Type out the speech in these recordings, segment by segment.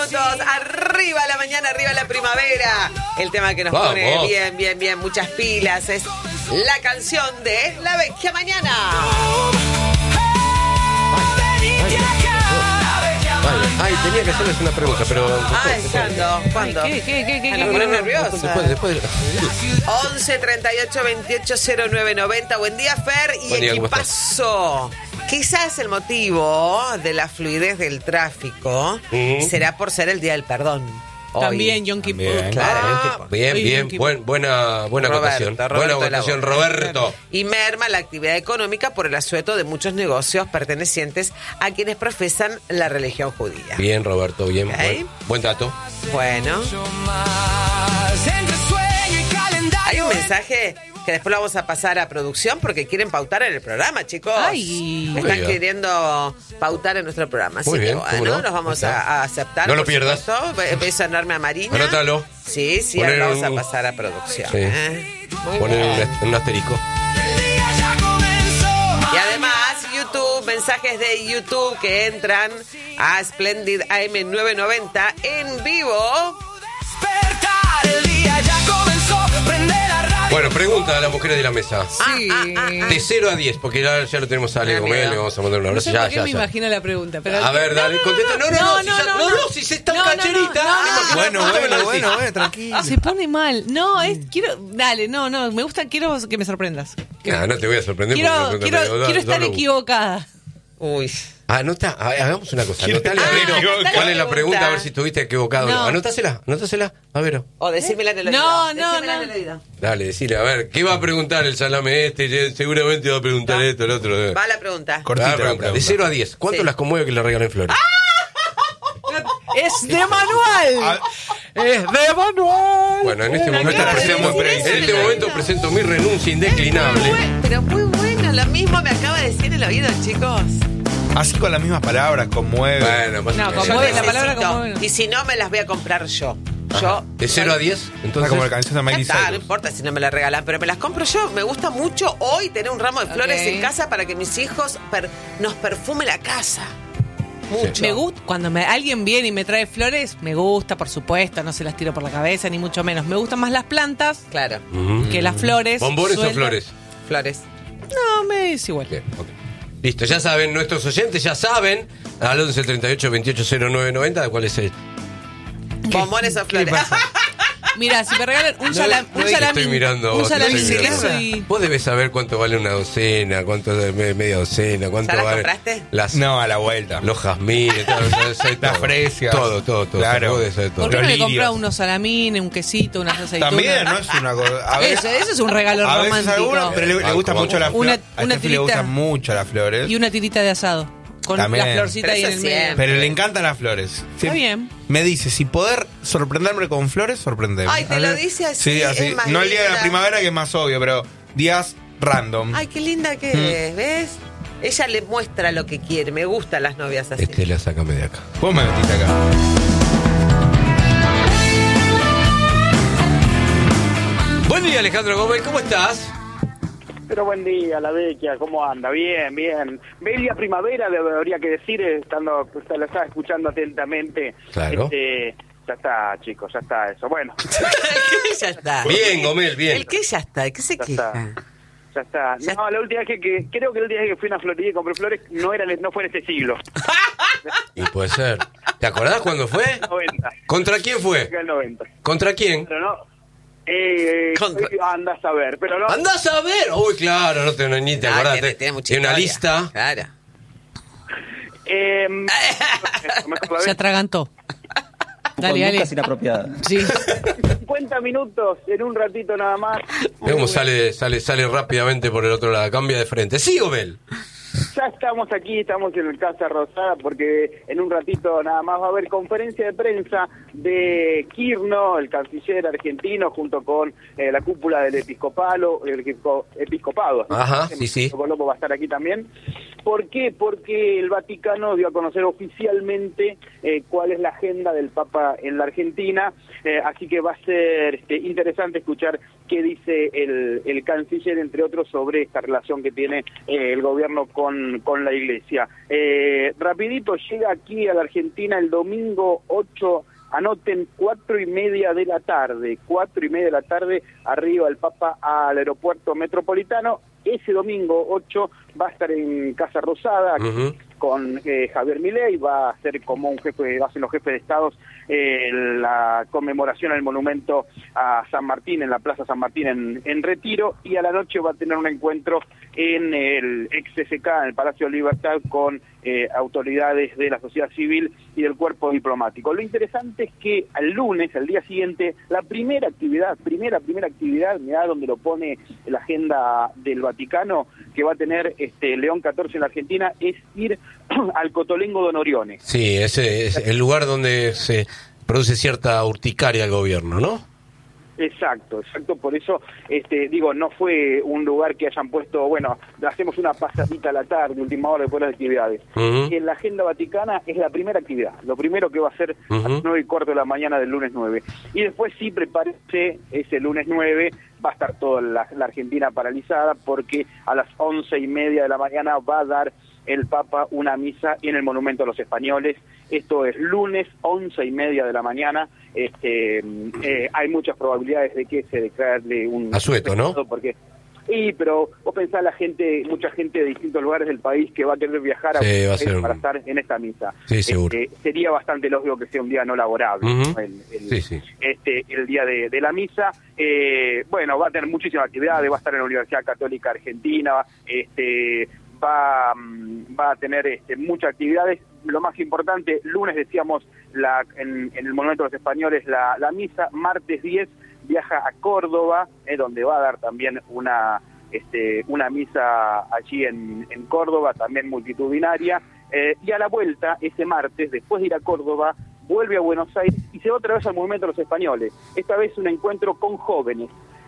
muchachos. Arriba la mañana, arriba la primavera. El tema que nos pone bien, muchas pilas es la canción de La Vecchia Mañana. Ay, tenía que hacerles una pregunta, pero... ¿Cuándo? ¿Qué? Me pone nerviosa. Después. 11 38 28 09 90. Buen día, Fer y Buen día, equipazo. Quizás el motivo de la fluidez del tráfico será por ser el Día del Perdón. Hoy. También Yom Kippur. Claro. Bien, buena acotación. Buena acotación, Roberto. Y merma la actividad económica por el asueto de muchos negocios pertenecientes a quienes profesan la religión judía. Bien, Roberto, bien. Okay. Buen dato. Bueno. Hay un mensaje que después lo vamos a pasar a producción porque quieren pautar en el programa, chicos. Ay. Están queriendo pautar en nuestro programa. Así Muy bien, que bueno, no. los vamos a aceptar. No lo pierdas. Beso enorme a Marina. Anótalo. Sí, ahora lo vamos a pasar a producción. Sí. Poner un asterisco. Y además, YouTube, mensajes de YouTube que entran a Splendid AM990 en vivo. Bueno, pregunta a las mujeres de la mesa. Sí. De 0 a 10, porque ya lo tenemos a Ale Gómez, le vamos a mandar un No abrazo. sé por qué me imagino la pregunta. Pero A ver, dale, contesta. No, si se está cancherita. Bueno, tranquilo. se pone mal. No, dale, me gusta, quiero que me sorprendas. No te voy a sorprender. Quiero estar equivocada. Uy. Anota, hagamos una cosa. Anotale a Vero cuál es la pregunta, a ver si estuviste equivocado. No. Anótasela, a Vero. O decímela en el oído. No. En el oído. Dale, decile, a ver, ¿qué va a preguntar el salame este? Seguramente va a preguntar esto, el otro. Va la pregunta. Cortita la pregunta. De 0 a 10, ¿cuánto las conmueve que le regalen flores? ¡Es de manual! ¡Es de manual! Bueno, en este momento presento mi renuncia indeclinable. Pero muy bueno, lo mismo me acaba de decir el oído, chicos. Así con las mismas palabras, conmueve. Bueno, más No, o menos. conmueve, la palabra conmueve. Y si no, me las voy a comprar yo. ¿De 0 a 10? Entonces, Como la canción de Miley Ya está, no Cyrus. importa si no me la regalan, pero me las compro yo. Me gusta mucho hoy tener un ramo de flores en casa para que mis hijos nos perfume la casa. Mucho. Me gusta, cuando alguien viene y me trae flores, me gusta, por supuesto, no se las tiro por la cabeza, ni mucho menos. Me gustan más las plantas Claro. que las flores. ¿bombones o sueltas. flores? Flores. No, me es igual. Bien, ok. Listo, ya saben, nuestros oyentes ya saben, al 11 38 28 09 90, de cuál es el... Bombones o flores. Mira, si me regalan un salamín. Estoy mirando a vos, un salamín estoy de mirando. queso y... Vos debés saber cuánto vale una docena, cuánto de media docena, cuánto ¿Ya las vale... compraste? No, a la vuelta. Los jazmines, Las fresias. Todo. Claro. Vos debés saber todo. ¿Por qué no le lirios. compras unos salamines, un quesito, unas aceitunas? También, no es una cosa. A veces, Eso es un regalo a veces romántico. algunos, pero le gusta mucho las Una flores. A Steffi le tirita. gustan mucho las flores. Y una tirita de asado. Con También. la florcita Pero ahí en eso el medio. siempre. Pero le encantan las flores. Está bien. Me dice, si poder sorprenderme con flores, sorprendeme. Ay, te lo dice así, Sí, así. es más No el día de la linda. primavera, que es más obvio, pero días random. Ay, qué linda que es, ¿ves? Ella le muestra lo que quiere. Me gustan las novias así. Estela, sácame de acá. Vos me metiste acá. Buen día, Alejandro Gómez, ¿cómo estás? Pero buen día, la Vecchia, ¿cómo anda? Bien. Bella primavera, debería que decir, lo estaba escuchando atentamente. Claro. Ya está, chicos, ya está eso. Bueno, Ya está. Bien, Gómez, bien. ¿El qué ya está? ¿El qué se Ya queja? ya está. No, la última vez creo que la última vez que fui a una florería y compré flores no fue en este siglo. Y puede ser. ¿Te acordás cuándo fue? 90. ¿Contra quién fue? El 90. ¿Contra quién? Pero no. Andás a ver, pero no. ¡Andás a ver! Uy, claro, ni te acordás. Tiene mucha Tiene una historia. lista. Claro. Se atragantó. Dale. Conductas inapropiadas. Sí. 50 minutos en un ratito nada más. Ve cómo sale rápidamente por el otro lado. Cambia de frente. Sí, Gómez. Ya estamos aquí, estamos en el Casa Rosada, porque en un ratito nada más va a haber conferencia de prensa de Kirchner, el canciller argentino, junto con la cúpula del episcopado. Ajá, sí. Colombo va a estar aquí también. ¿Por qué? Porque el Vaticano dio a conocer oficialmente cuál es la agenda del Papa en la Argentina, así que va a ser interesante escuchar qué dice el canciller, entre otros, sobre esta relación que tiene el gobierno con la Iglesia. Rapidito, llega aquí a la Argentina el domingo 8, anoten, 4:30 de la tarde, 4:30 de la tarde, arriba el Papa al aeropuerto metropolitano. Ese domingo 8 va a estar en Casa Rosada, aquí, con Javier Milei, va a ser como un jefe, va a ser los jefes de Estados la conmemoración al monumento a San Martín, en la Plaza San Martín en Retiro, y a la noche va a tener un encuentro en el ex-CCK, en el Palacio de Libertad, con autoridades de la sociedad civil y del cuerpo diplomático. Lo interesante es que al lunes, al día siguiente, la primera actividad, mirá donde lo pone la agenda del Vaticano, que va a tener León XIV en la Argentina, es ir al Cotolengo Don Oriones. Sí, ese es el lugar donde se produce cierta urticaria al gobierno, ¿no? Exacto, por eso, digo, no fue un lugar que hayan puesto, bueno, hacemos una pasadita a la tarde, última hora después de las actividades. En la agenda vaticana es la primera actividad, lo primero que va a hacer a las 9:15 de la mañana del lunes 9. Y después sí, prepárese, ese lunes 9 va a estar toda la Argentina paralizada, porque a las 11:30 de la mañana va a dar el Papa una misa en el Monumento a los Españoles. Esto es lunes, 11:30 de la mañana. Hay muchas probabilidades de que se declare un asueto, ¿no? Porque pero vos pensás mucha gente de distintos lugares del país que va a querer viajar para estar en esta misa. Sí, seguro. Sería bastante lógico que sea un día no laborable, ¿no? El día de la misa. Bueno, va a tener muchísimas actividades, va a estar en la Universidad Católica Argentina, va a tener muchas actividades. Lo más importante, lunes decíamos en el Monumento a los Españoles la misa, martes 10 viaja a Córdoba, donde va a dar también una misa allí en Córdoba, también multitudinaria, y a la vuelta, ese martes, después de ir a Córdoba, vuelve a Buenos Aires y se va otra vez al Monumento a los Españoles, esta vez un encuentro con jóvenes.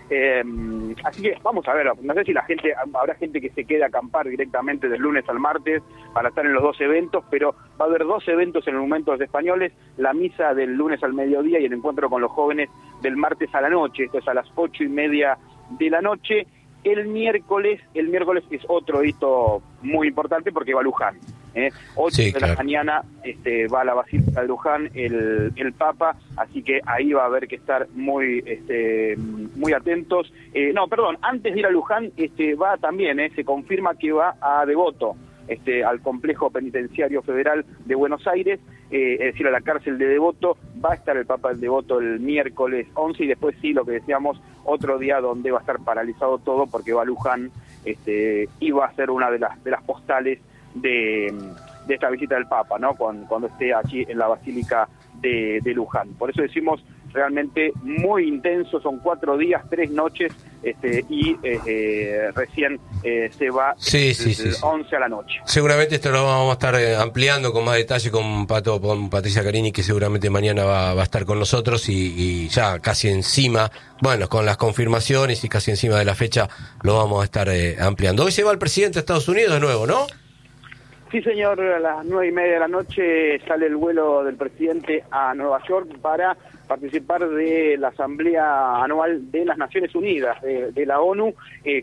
Así que vamos a ver, no sé si habrá gente que se quede a acampar directamente del lunes al martes para estar en los dos eventos, pero va a haber dos eventos en el Monumento de los Españoles, la misa del lunes al mediodía y el encuentro con los jóvenes del martes a la noche, esto es a las 8:30 de la noche. El miércoles es otro hito muy importante porque va Luján. 8 de la mañana va a la Basílica de Luján el Papa, así que ahí va a haber que estar muy atentos. Antes de ir a Luján va también, se confirma que va a Devoto, al complejo penitenciario federal de Buenos Aires, es decir, a la cárcel de Devoto. Va a estar el Papa en Devoto el miércoles 11 y después sí, lo que decíamos, otro día donde va a estar paralizado todo porque va a Luján, y va a ser una de las postales de esta visita del Papa, ¿no? Cuando esté allí en la Basílica de Luján. Por eso decimos realmente muy intenso, son 4 días, 3 noches, y recién se va el 11 a la noche. Seguramente esto lo vamos a estar ampliando con más detalle con Patricia Carini, que seguramente mañana va a estar con nosotros, y ya casi encima, bueno, con las confirmaciones y casi encima de la fecha lo vamos a estar ampliando. Hoy se va el presidente de Estados Unidos de nuevo, ¿no? Sí, señor, a las 9:30 de la noche sale el vuelo del presidente a Nueva York para participar de la Asamblea Anual de las Naciones Unidas, de la ONU,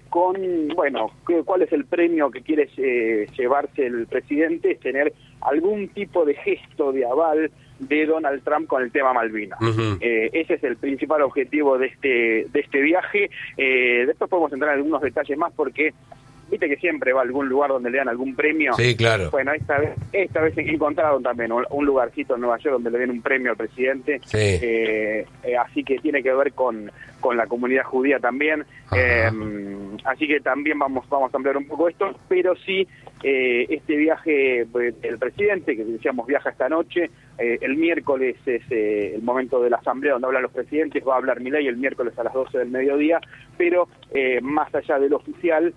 ¿cuál es el premio que quiere llevarse el presidente? Es tener algún tipo de gesto de aval de Donald Trump con el tema Malvinas. Ese es el principal objetivo de este viaje. Después podemos entrar en algunos detalles más porque viste que siempre va a algún lugar donde le dan algún premio. Sí, claro. Bueno, esta vez encontraron también un lugarcito en Nueva York donde le den un premio al presidente. Sí. Así que tiene que ver con la comunidad judía también. Así que también vamos a ampliar un poco esto, pero sí, este viaje del presidente, que decíamos viaja esta noche, el miércoles es el momento de la asamblea donde hablan los presidentes, va a hablar Milei el miércoles a las 12 del mediodía, pero más allá del oficial,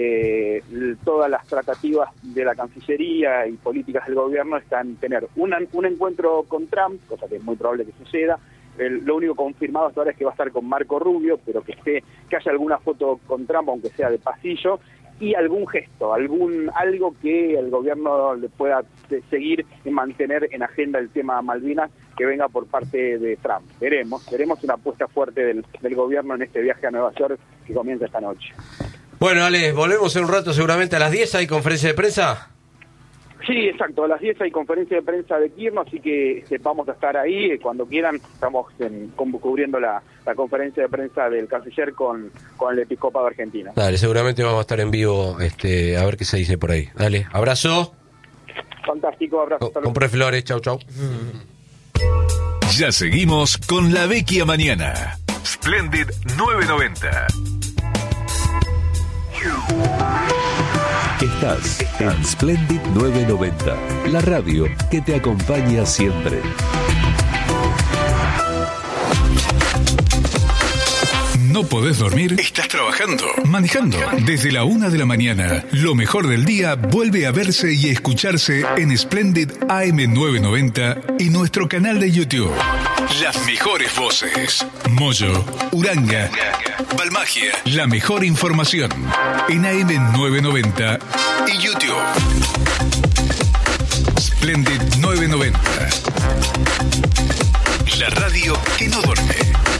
todas las tratativas de la Cancillería y políticas del gobierno están en tener un encuentro con Trump, cosa que es muy probable que suceda. Lo único confirmado hasta ahora es que va a estar con Marco Rubio, pero que haya alguna foto con Trump, aunque sea de pasillo, y algún gesto, algo que el gobierno le pueda seguir y mantener en agenda el tema Malvinas, venga por parte de Trump. Veremos una apuesta fuerte del gobierno en este viaje a Nueva York que comienza esta noche. Bueno, Ale, volvemos en un rato, seguramente a las 10 hay conferencia de prensa. Sí, exacto, a las 10 hay conferencia de prensa de Kirno, así que vamos a estar ahí cuando quieran. Estamos cubriendo la conferencia de prensa del canciller con el episcopado argentino. Dale, seguramente vamos a estar en vivo a ver qué se dice por ahí. Dale, abrazo. Fantástico, abrazo. Compré flores, chau. Ya seguimos con La Vecchia Mañana. Splendid 990. Estás en Splendid 990, la radio que te acompaña siempre. ¿No podés dormir? ¿Estás trabajando? ¿Manejando? Desde la 1 de la mañana, lo mejor del día vuelve a verse y escucharse en Splendid AM990 y nuestro canal de YouTube. Las mejores voces. Moyo, Uranga, Balmagia. La mejor información en AM990 y YouTube. Splendid 990. La radio que no duerme.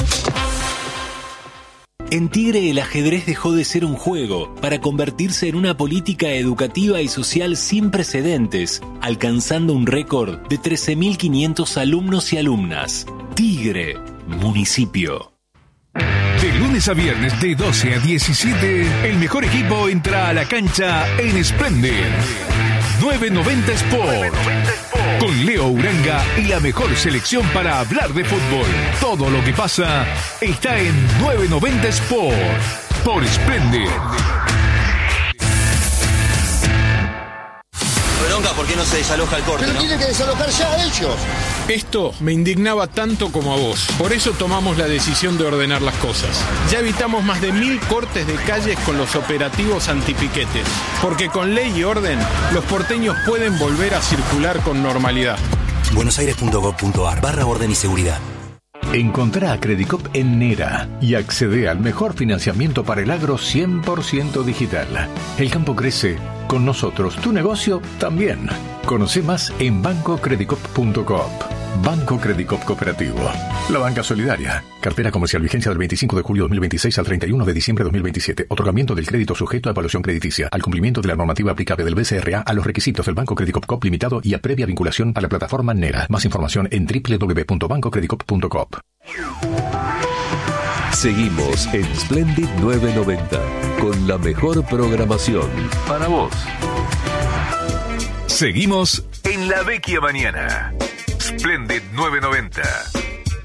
En Tigre el ajedrez dejó de ser un juego para convertirse en una política educativa y social sin precedentes, alcanzando un récord de 13.500 alumnos y alumnas. Tigre, municipio. De lunes a viernes de 12 a 17, el mejor equipo entra a la cancha en Splendid 990 Sport. Con Leo Uranga y la mejor selección para hablar de fútbol. Todo lo que pasa está en 990 Sport por Splendid. Bronca, ¿por qué no se desaloja el corte? Pero tienen que desalojar ya ellos. Esto me indignaba tanto como a vos. Por eso tomamos la decisión de ordenar las cosas. Ya evitamos más de 1.000 cortes de calles con los operativos antipiquetes. Porque con ley y orden, los porteños pueden volver a circular con normalidad. buenosaires.gov.ar/orden y seguridad. Encontrá a Credicop en Nera y accede al mejor financiamiento para el agro 100% digital. El campo crece, con nosotros tu negocio también. Conoce más en bancocredicop.coop. Banco Credicop Cooperativo. La banca solidaria. Cartera comercial, vigencia del 25 de julio de 2026 al 31 de diciembre de 2027. Otorgamiento del crédito sujeto a evaluación crediticia. Al cumplimiento de la normativa aplicable del BCRA a los requisitos del Banco Credicop Coop Limitado y a previa vinculación a la plataforma Nera. Más información en www.bancocredicop.coop. Seguimos en Splendid 990 con la mejor programación para vos. Seguimos en La Vecchia Mañana. Splendid 990.